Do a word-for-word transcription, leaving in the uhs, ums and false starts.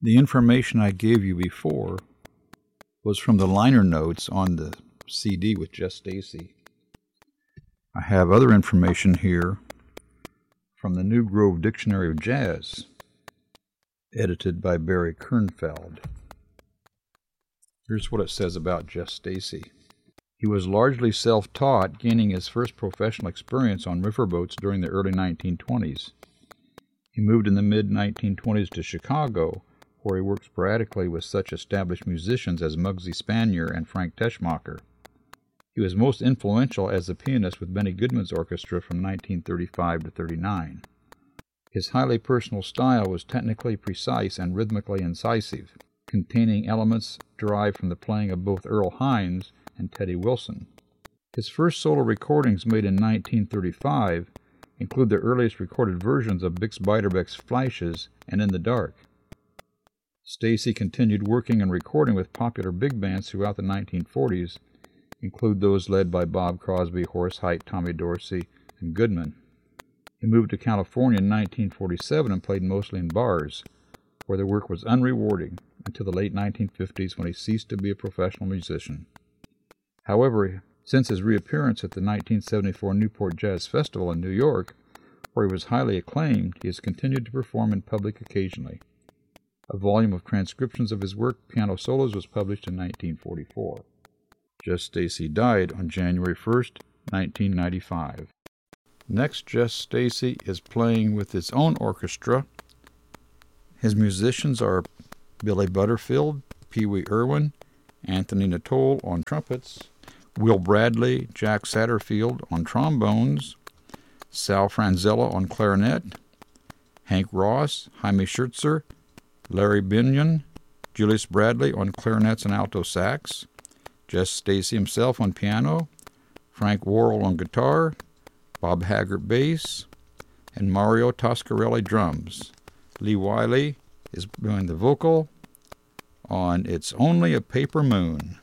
The information I gave you before was from the liner notes on the C D with Jess Stacy. I have other information here from the New Grove Dictionary of Jazz, edited by Barry Kernfeld. Here's what it says about Jess Stacy. He was largely self-taught, gaining his first professional experience on riverboats during the early nineteen twenties. He moved in the mid nineteen twenties to Chicago, where he worked sporadically with such established musicians as Muggsy Spanier and Frank Teschmacher. He was most influential as a pianist with Benny Goodman's orchestra from nineteen thirty-five to thirty-nine. His highly personal style was technically precise and rhythmically incisive, containing elements derived from the playing of both Earl Hines and Teddy Wilson. His first solo recordings, made in nineteen thirty-five, include the earliest recorded versions of Bix Beiderbecke's Flashes and In the Dark. Stacy continued working and recording with popular big bands throughout the nineteen forties, include those led by Bob Crosby, Horace Heidt, Tommy Dorsey, and Goodman. He moved to California in nineteen forty-seven and played mostly in bars, where the work was unrewarding until the late nineteen fifties, when he ceased to be a professional musician. However, since his reappearance at the nineteen seventy-four Newport Jazz Festival in New York, where he was highly acclaimed, he has continued to perform in public occasionally. A volume of transcriptions of his work, Piano Solos, was published in nineteen forty-four. Jess Stacy died on January first, nineteen ninety-five. Next, Jess Stacy is playing with his own orchestra. His musicians are Billy Butterfield, Pee Wee Irwin, Anthony Natole on trumpets, Will Bradley, Jack Satterfield on trombones, Sal Franzella on clarinet, Hank Ross, Jaime Schertzer, Larry Binion, Julius Bradley on clarinets and alto sax, Jess Stacy himself on piano, Frank Worrell on guitar, Bob Haggart bass, and Mario Toscarelli drums. Lee Wiley is doing the vocal on It's Only a Paper Moon.